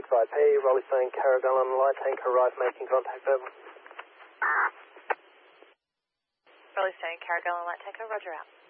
65P, Rolly Stone, Carragallon, light tanker arrive, making contact, over. Rolly Stone, Carragallon, light tanker, roger out.